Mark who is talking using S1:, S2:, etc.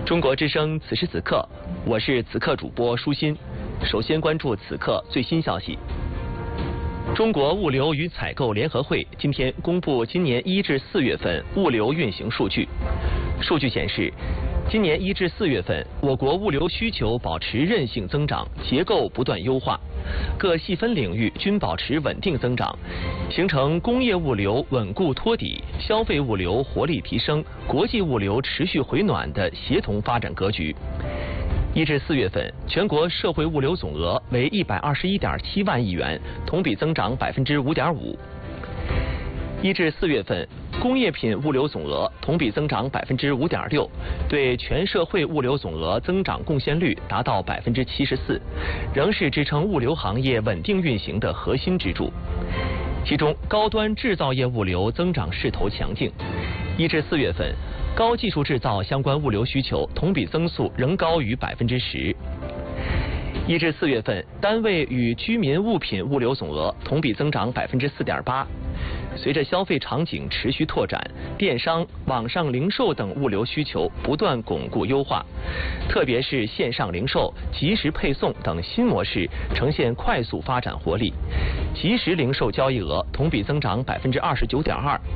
S1: 中国之声此时此刻，我是此刻主播舒心。首先关注此刻最新消息。中国物流与采购联合会今天公布今年1至4月份物流运行数据。数据显示，今年1至4月份，我国物流需求保持韧性增长，结构不断优化，各细分领域均保持稳定增长，形成工业物流稳固托底、消费物流活力提升、国际物流持续回暖的协同发展格局。1至4月份，全国社会物流总额为121.7万亿元，同比增长5.5%。1至4月份，工业品物流总额同比增长5.6%，对全社会物流总额增长贡献率达到74%，仍是支撑物流行业稳定运行的核心支柱。其中，高端制造业物流增长势头强劲。1至4月份，高技术制造相关物流需求同比增速仍高于10%。1至4月份，单位与居民物品物流总额同比增长4.8%。随着消费场景持续拓展，电商、网上零售等物流需求不断巩固优化，特别是线上零售、即时配送等新模式呈现快速发展活力。即时零售交易额同比增长29.2%，